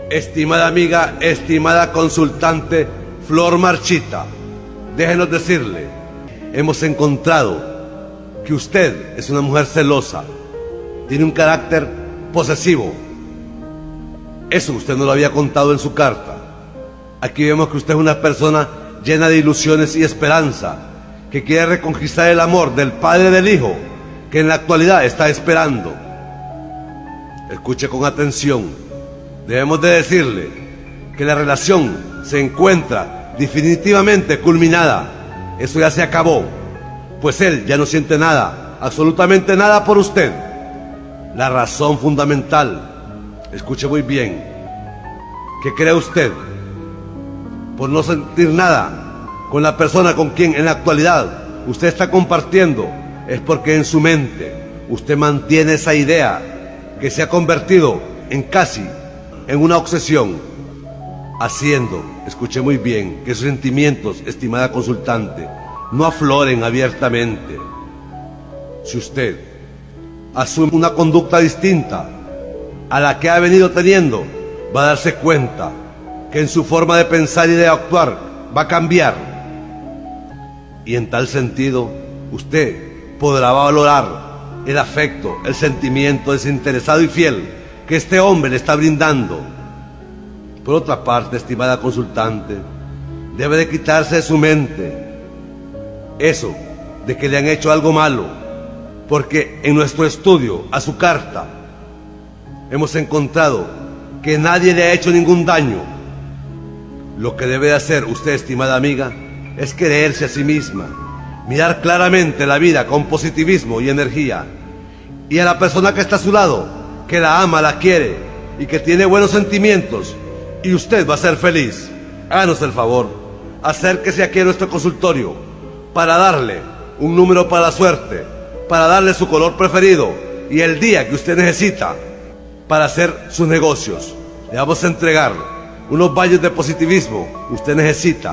Estimada amiga, estimada consultante Flor Marchita, déjenos decirle, hemos encontrado que usted es una mujer celosa, tiene un carácter posesivo. Eso usted no lo había contado en su carta. Aquí vemos que usted es una persona llena de ilusiones y esperanza, que quiere reconquistar el amor del padre del hijo, que en la actualidad está esperando. Escuche con atención. Debemos de decirle que la relación se encuentra definitivamente culminada. Eso ya se acabó, pues él ya no siente nada, absolutamente nada por usted. La razón fundamental, escuche muy bien, que cree usted por no sentir nada con la persona con quien en la actualidad usted está compartiendo, es porque en su mente usted mantiene esa idea que se ha convertido en casi en una obsesión, haciendo, escuche muy bien, que sus sentimientos, estimada consultante, no afloren abiertamente. Si usted asume una conducta distinta a la que ha venido teniendo, va a darse cuenta que en su forma de pensar y de actuar va a cambiar. Y en tal sentido, usted podrá valorar el afecto, el sentimiento desinteresado y fiel que este hombre le está brindando. Por otra parte, estimada consultante, debe de quitarse de su mente eso de que le han hecho algo malo, porque en nuestro estudio a su carta hemos encontrado que nadie le ha hecho ningún daño. Lo que debe de hacer usted, estimada amiga, es quererse a sí misma, mirar claramente la vida con positivismo y energía, y a la persona que está a su lado, que la ama, la quiere y que tiene buenos sentimientos, y usted va a ser feliz. Háganos el favor, acérquese aquí a nuestro consultorio para darle un número para la suerte, para darle su color preferido y el día que usted necesita para hacer sus negocios. Le vamos a entregar unos baños de positivismo. Usted necesita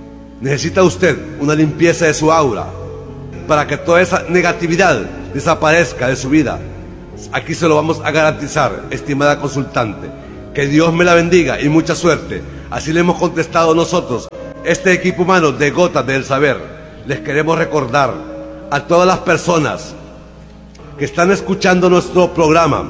usted una limpieza de su aura para que toda esa negatividad desaparezca de su vida. Aquí se lo vamos a garantizar, estimada consultante. Que Dios me la bendiga y mucha suerte. Así le hemos contestado nosotros, este equipo humano de Gotas del Saber. Les queremos recordar a todas las personas que están escuchando nuestro programa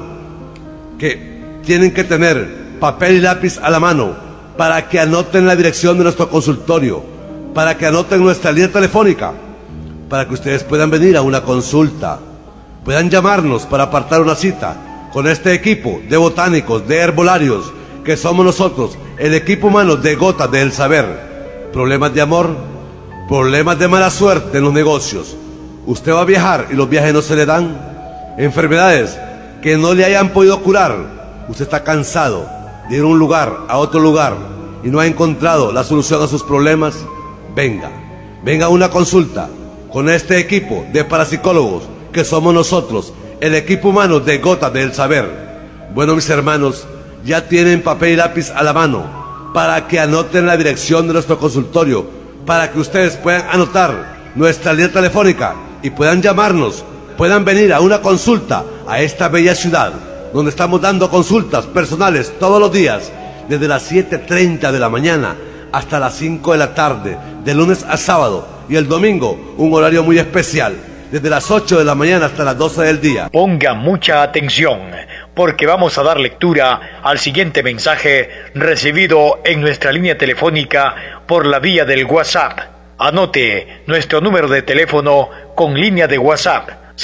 que tienen que tener papel y lápiz a la mano para que anoten la dirección de nuestro consultorio, para que anoten nuestra línea telefónica, para que ustedes puedan venir a una consulta, puedan llamarnos para apartar una cita con este equipo de botánicos, de herbolarios, que somos nosotros, el equipo humano de Gotas del Saber. Problemas de amor, problemas de mala suerte en los negocios. Usted va a viajar y los viajes no se le dan. Enfermedades que no le hayan podido curar. Usted está cansado de ir a un lugar, a otro lugar, y no ha encontrado la solución a sus problemas. Venga a una consulta con este equipo de parapsicólogos que somos nosotros, el equipo humano de Gotas del Saber. Bueno, mis hermanos, ya tienen papel y lápiz a la mano para que anoten la dirección de nuestro consultorio, para que ustedes puedan anotar nuestra línea telefónica y puedan llamarnos, puedan venir a una consulta a esta bella ciudad, donde estamos dando consultas personales todos los días, desde las 7:30 de la mañana hasta las 5 de la tarde, de lunes a sábado, y el domingo un horario muy especial, desde las 8 de la mañana hasta las 12 del día. Ponga mucha atención, porque vamos a dar lectura al siguiente mensaje recibido en nuestra línea telefónica por la vía del WhatsApp. Anote nuestro número de teléfono con línea de WhatsApp: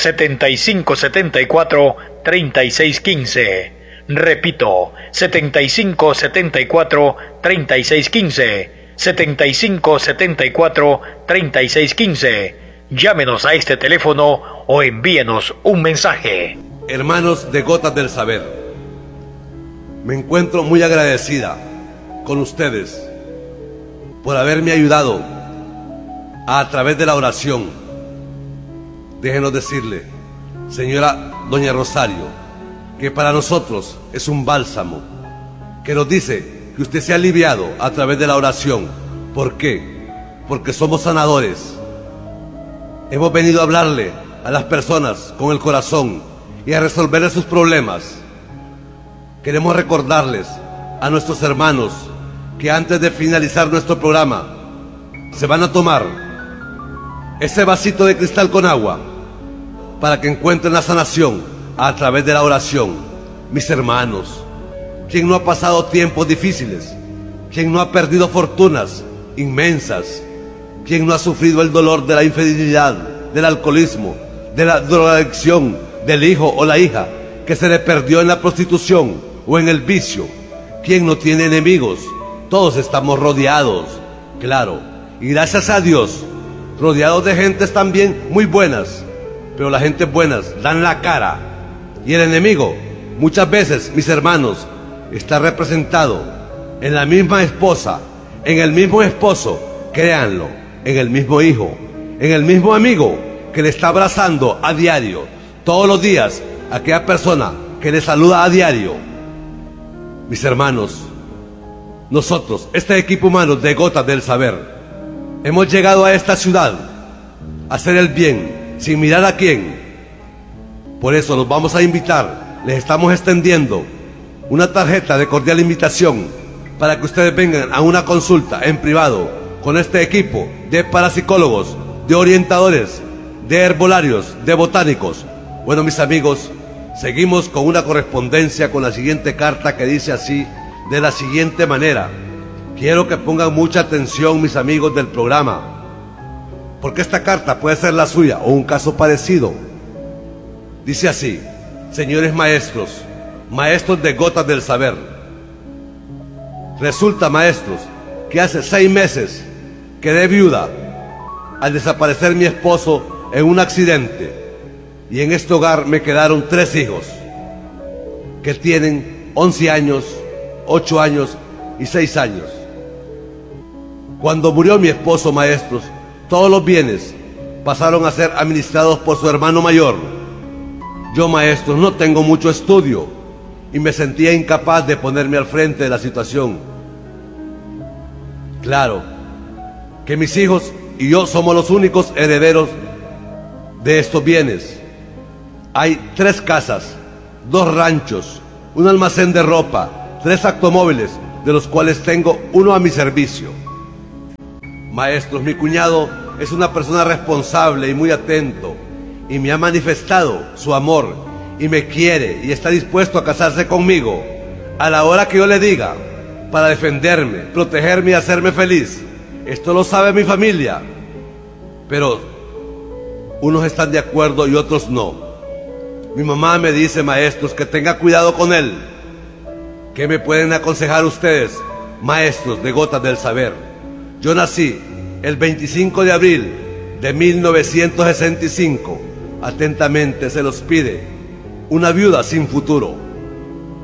7574-3615. Repito, 7574-3615. 7574-3615. Llámenos a este teléfono o envíenos un mensaje. Hermanos de Gotas del Saber, me encuentro muy agradecida con ustedes por haberme ayudado a través de la oración. Déjenos decirle, señora doña Rosario, que para nosotros es un bálsamo, que nos dice que usted se ha aliviado a través de la oración. ¿Por qué? Porque somos sanadores. Hemos venido a hablarle a las personas con el corazón y a resolverles sus problemas. Queremos recordarles a nuestros hermanos que antes de finalizar nuestro programa se van a tomar ese vasito de cristal con agua para que encuentren la sanación a través de la oración. Mis hermanos, ¿quién no ha pasado tiempos difíciles? ¿Quién no ha perdido fortunas inmensas? ¿Quién no ha sufrido el dolor de la infidelidad, del alcoholismo, de la drogadicción, del hijo o la hija que se le perdió en la prostitución o en el vicio? ¿Quién no tiene enemigos? Todos estamos rodeados, claro, y gracias a Dios, rodeados de gentes también muy buenas, pero las gentes buenas dan la cara, y el enemigo, muchas veces, mis hermanos, está representado en la misma esposa, en el mismo esposo, créanlo, en el mismo hijo, en el mismo amigo que le está abrazando a diario, todos los días, a aquella persona que le saluda a diario. Mis hermanos, nosotros, este equipo humano de Gotas del Saber, hemos llegado a esta ciudad a hacer el bien, sin mirar a quién. Por eso los vamos a invitar, les estamos extendiendo una tarjeta de cordial invitación para que ustedes vengan a una consulta en privado con este equipo de parapsicólogos, de orientadores, de herbolarios, de botánicos. Bueno, mis amigos, seguimos con una correspondencia con la siguiente carta que dice así, de la siguiente manera. Quiero que pongan mucha atención, mis amigos del programa, porque esta carta puede ser la suya o un caso parecido. Dice así: señores maestros, maestros de Gotas del Saber, resulta, maestros, que hace 6 meses quedé viuda al desaparecer mi esposo en un accidente, y en este hogar me quedaron 3 hijos que tienen 11 años, 8 años y 6 años. Cuando murió mi esposo, maestros, todos los bienes pasaron a ser administrados por su hermano mayor. Yo, maestros, no tengo mucho estudio y me sentía incapaz de ponerme al frente de la situación. Claro que mis hijos y yo somos los únicos herederos de estos bienes. Hay 3 casas, 2 ranchos, un almacén de ropa, 3 automóviles, de los cuales tengo uno a mi servicio. Maestros, mi cuñado es una persona responsable y muy atento, y me ha manifestado su amor, y me quiere, y está dispuesto a casarse conmigo a la hora que yo le diga, para defenderme, protegerme y hacerme feliz. Esto lo sabe mi familia, pero unos están de acuerdo y otros no. Mi mamá me dice, maestros, que tenga cuidado con él. ¿Qué me pueden aconsejar ustedes, maestros de Gotas del Saber? Yo nací el 25 de abril de 1965. Atentamente se los pide una viuda sin futuro.